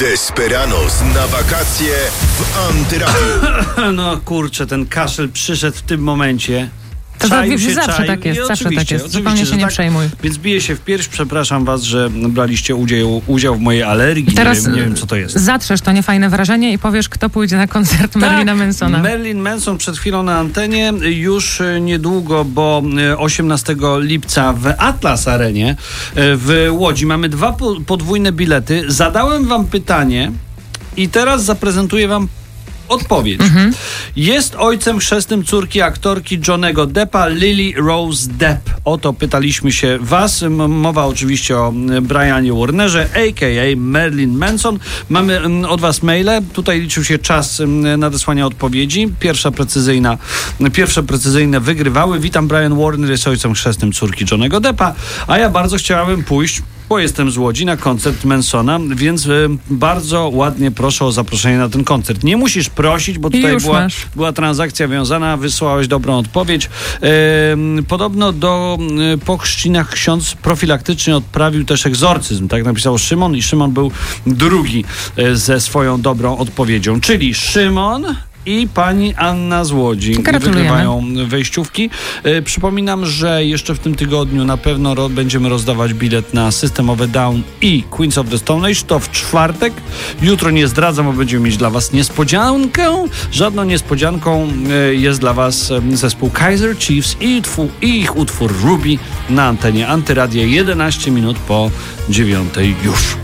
Desperados na wakacje w Antyradiu. No kurczę, ten kaszel przyszedł w tym momencie. To zawsze tak jest, zawsze tak jest. Zupełnie się nie przejmuj. Więc biję się w pierś, przepraszam was, że braliście udział w mojej alergii. Teraz nie wiem, co to jest. Zatrzesz to niefajne wrażenie i powiesz, kto pójdzie na koncert Marylina Mansona. Marilyn Manson przed chwilą na antenie. Już niedługo, bo 18 lipca w Atlas Arenie w Łodzi mamy 2 podwójne bilety. Zadałem wam pytanie i teraz zaprezentuję wam odpowiedź. Jest ojcem chrzestnym córki aktorki Johnny'ego Deppa, Lily Rose Depp. O to pytaliśmy się was. Mowa oczywiście o Brianie Warnerze, a.k.a. Marilyn Manson. Mamy od was maile. Tutaj liczył się czas nadesłania odpowiedzi. Pierwsze precyzyjne wygrywały. Witam, Brian Warner jest ojcem chrzestnym córki Johnny'ego Deppa, a ja bardzo chciałem pójść, bo jestem z Łodzi, na koncert Mansona, więc bardzo ładnie proszę o zaproszenie na ten koncert. Nie musisz prosić, bo tutaj była transakcja wiązana, wysłałeś dobrą odpowiedź. Podobno po chrzcinach ksiądz profilaktycznie odprawił też egzorcyzm, tak napisał Szymon, i Szymon był drugi ze swoją dobrą odpowiedzią, czyli Szymon i pani Anna z Łodzi wygrywają wejściówki. Przypominam, że jeszcze w tym tygodniu na pewno będziemy rozdawać bilet na System of a Down i Queens of the Stone Age. To w czwartek. Jutro nie zdradzam, bo będziemy mieć dla was niespodziankę. Żadną niespodzianką jest dla was zespół Kaiser Chiefs i ich utwór Ruby na antenie Antyradia 11 minut po 9 już.